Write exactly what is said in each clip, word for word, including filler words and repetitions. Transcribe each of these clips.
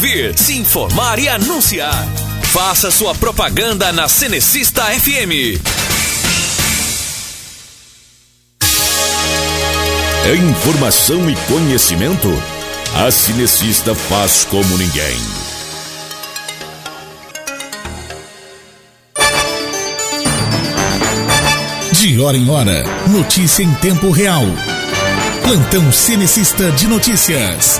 Vir, se informar e anunciar. Faça sua propaganda na Cenecista F M. É informação e conhecimento? A Cenecista faz como ninguém. De hora em hora, notícia em tempo real. Plantão Cenecista de Notícias.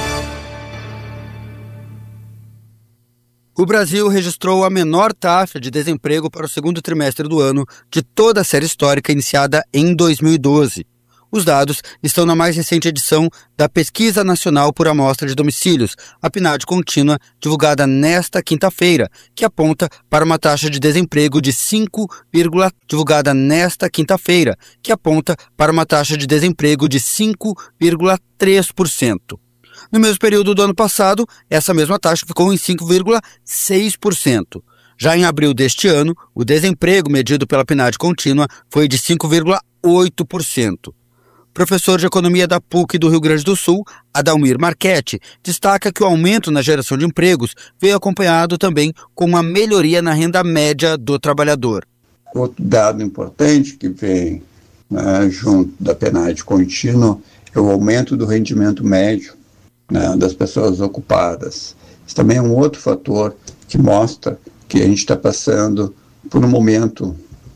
O Brasil registrou a menor taxa de desemprego para o segundo trimestre do ano de toda a série histórica iniciada em dois mil e doze. Os dados estão na mais recente edição da Pesquisa Nacional por Amostra de Domicílios, a PNAD contínua, divulgada nesta quinta-feira, que aponta para uma taxa de desemprego de cinco, divulgada nesta quinta-feira, que aponta para uma taxa de desemprego de cinco vírgula três por cento. No mesmo período do ano passado, essa mesma taxa ficou em cinco vírgula seis por cento. Já em abril deste ano, o desemprego medido pela PNAD contínua foi de cinco vírgula oito por cento. Professor de Economia da P U C do Rio Grande do Sul, Adalmir Marchetti, destaca que o aumento na geração de empregos veio acompanhado também com uma melhoria na renda média do trabalhador. Outro dado importante que vem, né, junto da PNAD contínua é o aumento do rendimento médio, né, das pessoas ocupadas. Isso também é um outro fator que mostra que a gente está passando por um momento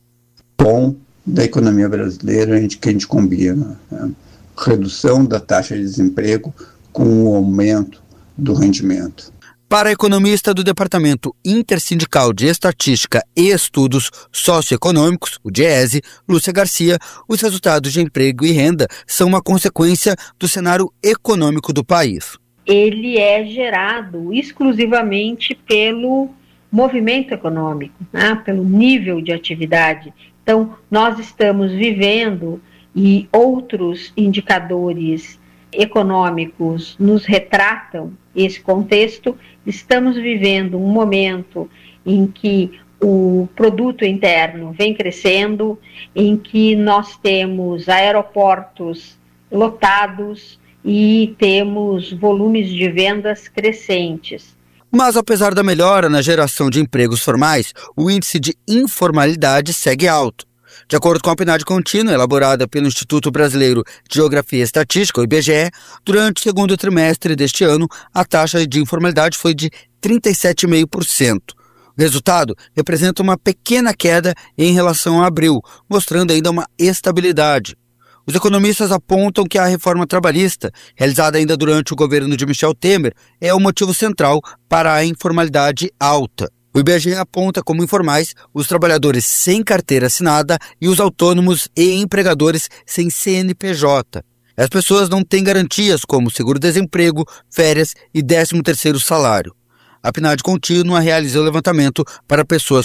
bom da economia brasileira, que a gente combina, né? Redução da taxa de desemprego com o aumento do rendimento. Para a economista do Departamento Intersindical de Estatística e Estudos Socioeconômicos, o DIESE, Lúcia Garcia, os resultados de emprego e renda são uma consequência do cenário econômico do país. Ele é gerado exclusivamente pelo movimento econômico, né? Pelo nível de atividade. Então, nós estamos vivendo, e outros indicadores econômicos nos retratam esse contexto, estamos vivendo um momento em que o produto interno vem crescendo, em que nós temos aeroportos lotados e temos volumes de vendas crescentes. Mas, apesar da melhora na geração de empregos formais, o índice de informalidade segue alto. De acordo com a PNAD contínua, elaborada pelo Instituto Brasileiro de Geografia e Estatística, o I B G E, durante o segundo trimestre deste ano, a taxa de informalidade foi de trinta e sete vírgula cinco por cento. O resultado representa uma pequena queda em relação a abril, mostrando ainda uma estabilidade. Os economistas apontam que a reforma trabalhista, realizada ainda durante o governo de Michel Temer, é o motivo central para a informalidade alta. O I B G E aponta como informais os trabalhadores sem carteira assinada e os autônomos e empregadores sem C N P J. As pessoas não têm garantias como seguro-desemprego, férias e décimo terceiro salário. A PNAD contínua realizou o levantamento para pessoas